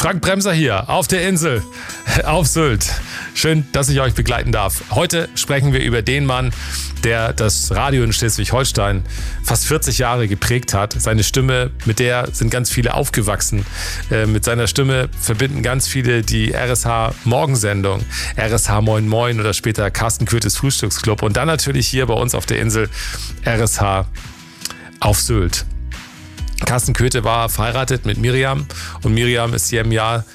Frank Bremser hier auf der Insel, auf Sylt. Schön, dass ich euch begleiten darf. Heute sprechen wir über den Mann, der das Radio in Schleswig-Holstein fast 40 Jahre geprägt hat. Seine Stimme, mit der sind ganz viele aufgewachsen. Mit seiner Stimme verbinden ganz viele die RSH-Morgensendung, RSH Moin Moin oder später Carsten Köthes Frühstücksclub. Und dann natürlich hier bei uns auf der Insel RSH auf Sylt. Carsten Köthe war verheiratet mit Miriam und Miriam ist hier im Jahr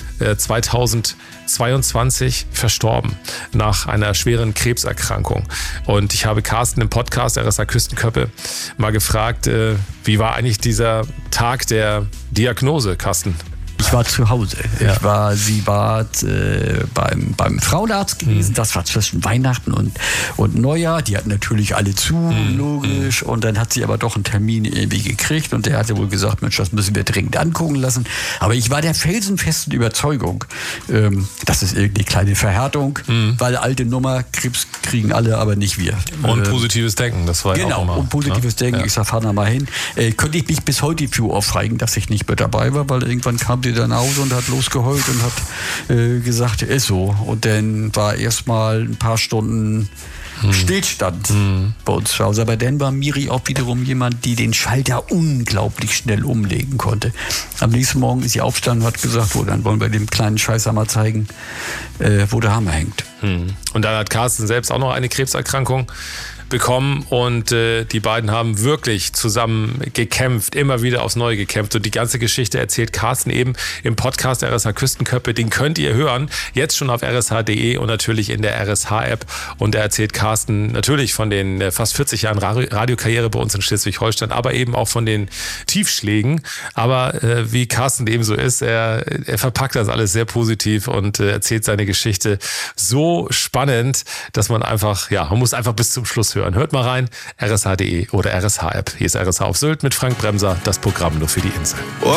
2022 verstorben nach einer schweren Krebserkrankung. Und ich habe Carsten im Podcast RSH Küstenköppe mal gefragt, wie war eigentlich dieser Tag der Diagnose, Carsten? Ich war zu Hause. Ja. Sie war beim Frauenarzt gewesen. Das war zwischen Weihnachten und Neujahr. Die hatten natürlich alle zu, logisch. Und dann hat sie aber doch einen Termin irgendwie gekriegt. Und der hatte wohl gesagt, Mensch, das müssen wir dringend angucken lassen. Aber ich war der felsenfesten Überzeugung, das ist irgendeine kleine Verhärtung, weil alte Nummer, Krebs kriegen alle, aber nicht wir. Und positives Denken, das war ja auch immer. Genau, und positives Denken. Ja. Ich sag, fahr da mal hin. Könnte ich mich bis heute für aufregen, dass ich nicht mit dabei war, weil irgendwann kam die dann nach Hause und hat losgeheult und hat gesagt, ist so. Und dann war erstmal ein paar Stunden Stillstand bei uns zu Hause. Aber dann war Miri auch wiederum jemand, die den Schalter unglaublich schnell umlegen konnte. Am nächsten Morgen ist sie aufgestanden und hat gesagt, dann wollen wir dem kleinen Scheißer mal zeigen, wo der Hammer hängt. Und dann hat Carsten selbst auch noch eine Krebserkrankung bekommen und die beiden haben wirklich zusammen gekämpft, immer wieder aufs Neue gekämpft und die ganze Geschichte erzählt Carsten eben im Podcast RSH Küstenköppe, den könnt ihr hören, jetzt schon auf rsh.de und natürlich in der RSH-App und da erzählt Carsten natürlich von den fast 40 Jahren Radiokarriere bei uns in Schleswig-Holstein, aber eben auch von den Tiefschlägen, aber wie Carsten eben so ist, er verpackt das alles sehr positiv und erzählt seine Geschichte so spannend, dass man einfach, man muss einfach bis zum Schluss hören. Hört mal rein, rsh.de oder RSH-App. Hier ist RSH auf Sylt mit Frank Bremser, das Programm nur für die Insel.